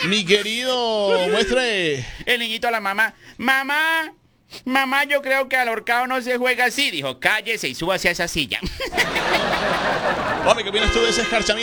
Mi querido, muestre. El niñito a la mamá. Mamá, yo creo que al ahorcado no se juega así. Dijo, cállese y súbase a esa silla. Hombre, ¿qué opinas tú de ese escarchamiento?